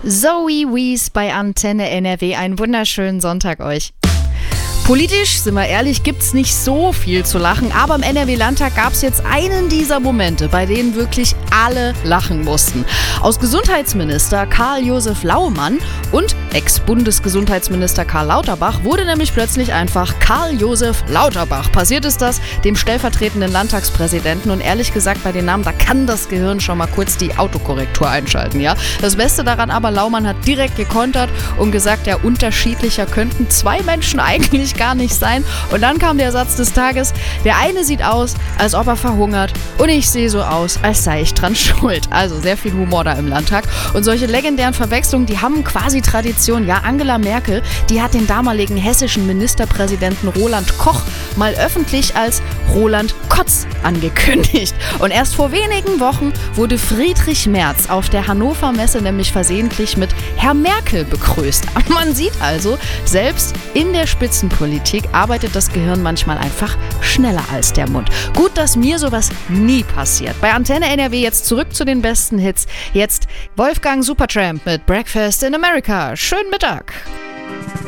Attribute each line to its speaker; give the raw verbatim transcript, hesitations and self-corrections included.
Speaker 1: Zoe Wees bei Antenne N R W. Einen wunderschönen Sonntag euch. Politisch, sind wir ehrlich, gibt's nicht so viel zu lachen, aber im N R W-Landtag gab's jetzt einen dieser Momente, bei denen wirklich alle lachen mussten. Aus Gesundheitsminister Karl-Josef Laumann und Ex-Bundesgesundheitsminister Karl Lauterbach wurde nämlich plötzlich einfach Karl-Josef Lauterbach. Passiert ist das dem stellvertretenden Landtagspräsidenten und ehrlich gesagt, bei den Namen, da kann das Gehirn schon mal kurz die Autokorrektur einschalten, ja. Das Beste daran aber, Laumann hat direkt gekontert und gesagt, ja, unterschiedlicher könnten zwei Menschen eigentlich gar nicht sein. Und dann kam der Satz des Tages: Der eine sieht aus, als ob er verhungert, und ich sehe so aus, als sei ich dran schuld. Also sehr viel Humor da im Landtag. Und solche legendären Verwechslungen, die haben quasi Tradition. Ja, Angela Merkel, die hat den damaligen hessischen Ministerpräsidenten Roland Koch mal öffentlich als Roland Kotz angekündigt. Und erst vor wenigen Wochen wurde Friedrich Merz auf der Hannover Messe nämlich versehentlich mit Herr Merkel begrüßt. Man sieht also, selbst in der Spitzenpolitik arbeitet das Gehirn manchmal einfach schneller als der Mund. Gut, dass mir sowas nie passiert. Bei Antenne N R W jetzt zurück zu den besten Hits. Jetzt Wolfgang Supertramp mit Breakfast in America. Schönen Mittag.